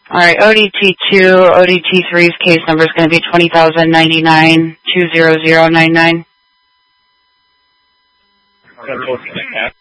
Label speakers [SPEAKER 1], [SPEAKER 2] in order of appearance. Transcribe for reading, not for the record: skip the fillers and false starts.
[SPEAKER 1] All right, ODT2, ODT3's case number is going to be 20,099-20099.